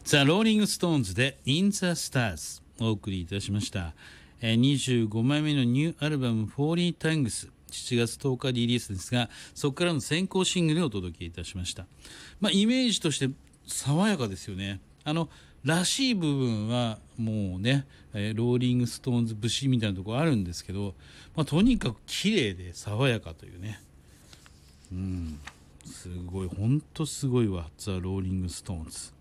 ザ・ローリング・ストーンズで In the Stars お送りいたしました。25枚目のニューアルバム40 Tangs 7月10日リリースですが、そこからの先行シングルをお届けいたしました。イメージとして爽やかですよね。らしい部分はもうね、ローリング・ストーンズ節みたいなところあるんですけど、とにかく綺麗で爽やかというね、すごい、ほんとすごいわ、ザ・ローリング・ストーンズ。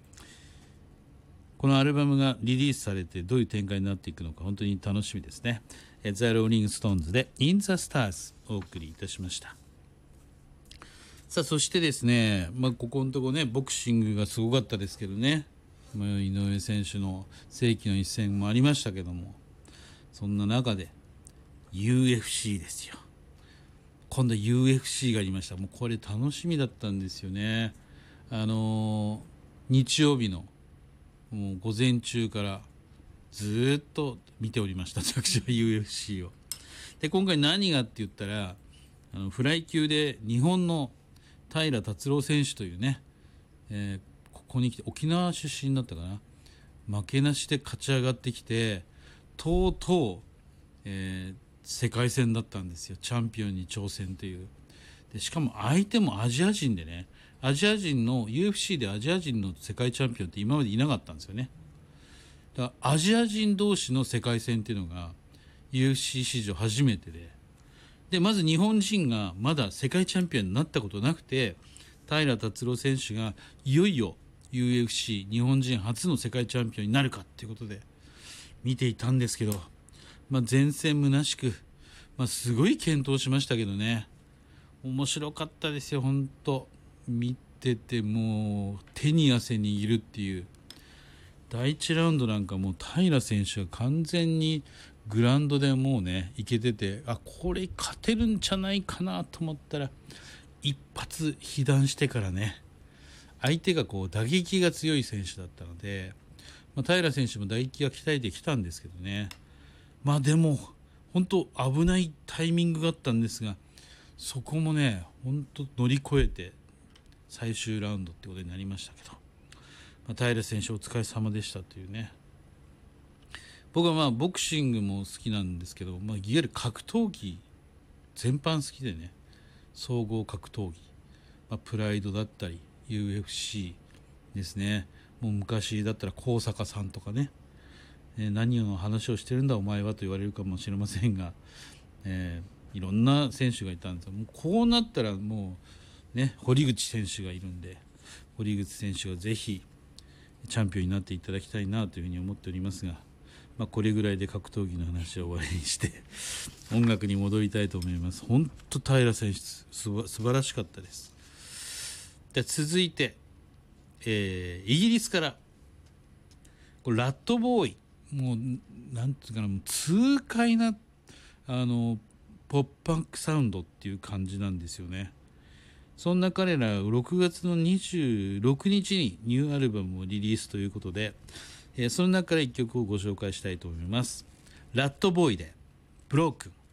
このアルバムがリリースされてどういう展開になっていくのか本当に楽しみですね。ザ・ローリング・ストーンズで In the Stars お送りいたしました。さあ、そしてですね、ここのとこね、ボクシングがすごかったですけどね、井上選手の世紀の一戦もありましたけども、そんな中で UFC ですよ。今度は UFC がありました。もうこれ楽しみだったんですよね。日曜日のもう午前中からずっと見ておりました、私は UFC を。で、今回何がって言ったら、フライ級で日本の平達郎選手というね、ここに来て沖縄出身だったかな、負けなしで勝ち上がってきて、とうとう、世界戦だったんですよ。チャンピオンに挑戦という。でしかも相手もアジア人でね、アジア人の UFC でアジア人の世界チャンピオンって今までいなかったんですよね。だからアジア人同士の世界戦っていうのが UFC 史上初めてで、まず日本人がまだ世界チャンピオンになったことなくて、平達郎選手がいよいよ UFC 日本人初の世界チャンピオンになるかっていうことで見ていたんですけど、前戦虚しく、すごい健闘しましたけどね、面白かったですよ。本当見ててもう手に汗握るっていう。第1ラウンドなんかもう平選手が完全にグラウンドでもうねいけてて、これ勝てるんじゃないかなと思ったら一発被弾してからね、相手が打撃が強い選手だったので、平選手も打撃が鍛えてきたんですけどね、でも本当危ないタイミングがあったんですが、そこもね本当乗り越えて最終ラウンドってことになりましたけど、平選手お疲れ様でしたというね。僕はボクシングも好きなんですけど、いわゆる格闘技全般好きでね、総合格闘技、プライドだったり UFC ですね。もう昔だったら高坂さんとかね、何の話をしてるんだお前はと言われるかもしれませんが、いろんな選手がいたんですよ。もうこうなったらもうね、堀口選手がいるんで、堀口選手がぜひチャンピオンになっていただきたいなというふうに思っておりますが、これぐらいで格闘技の話を終わりにして音楽に戻りたいと思います。本当平選手素晴らしかったです。で、続いて、イギリスからこれラッドボーイ、もうなんていうかな、もう痛快なポップパンクサウンドっていう感じなんですよね。そんな彼ら6月の26日にニューアルバムをリリースということで、その中から1曲をご紹介したいと思います。ラッドボーイでブロークン。